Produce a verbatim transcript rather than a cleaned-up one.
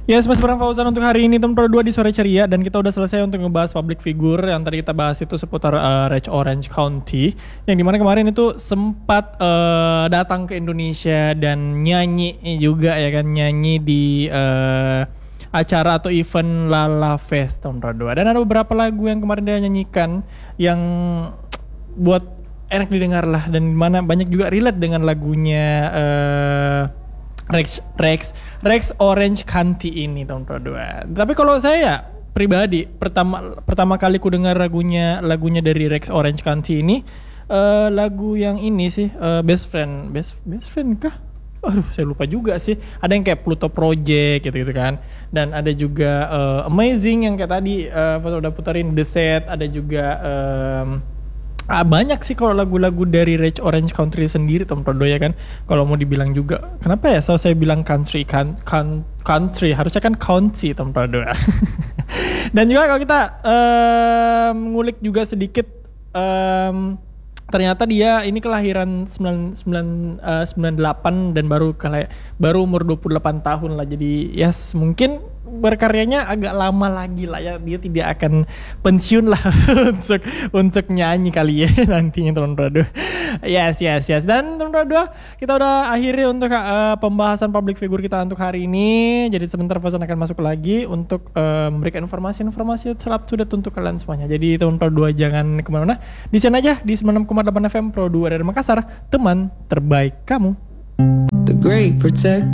Ya, yes, Mas Bram Fauzan untuk hari ini teman dua di Sore Ceria, dan kita udah selesai untuk ngebahas public figure. Yang tadi kita bahas itu seputar uh, Reg Orange County, yang dimana kemarin itu sempat uh, datang ke Indonesia dan nyanyi juga ya kan, nyanyi di uh, acara atau event Lala Fest tahun dua. Dan ada beberapa lagu yang kemarin dia nyanyikan yang buat enak didengar lah, dan dimana banyak juga relate dengan lagunya uh, Rex Rex Rex Orange County ini tahun dua. Tapi kalau saya pribadi pertama pertama kali ku dengar lagunya lagunya dari Rex Orange County ini uh, lagu yang ini sih uh, Best Friend Best Best Friend kah? Aduh, saya lupa juga sih. Ada yang kayak Pluto Project gitu-gitu kan. Dan ada juga uh, Amazing yang kayak tadi uh, udah puterin The Set. Ada juga um, Ah, banyak sih kalau lagu-lagu dari Reg Orange Country sendiri Tom Prodo ya kan. Kalau mau dibilang juga, kenapa ya so saya bilang country kan, kan country harusnya kan country Tom Prodo. Dan juga kalau kita um, ngulik juga sedikit, um, ternyata dia ini kelahiran sembilan sembilan delapan dan baru kela- baru umur dua puluh delapan tahun lah. Jadi yes, mungkin berkaryanya agak lama lagi lah ya, dia tidak akan pensiun lah untuk untuk nyanyi kali ya nantinya teman-teman. Yes yes yes. Dan teman-teman, kita udah akhiri untuk uh, pembahasan public figure kita untuk hari ini. Jadi sebentar Fauzan akan masuk lagi untuk uh, memberikan informasi-informasi up to date untuk kalian semuanya. Jadi teman-teman dua jangan kemana-mana, di sana aja di sembilan puluh enam koma delapan F M Pro dua dari Makassar, teman terbaik kamu. The great protector.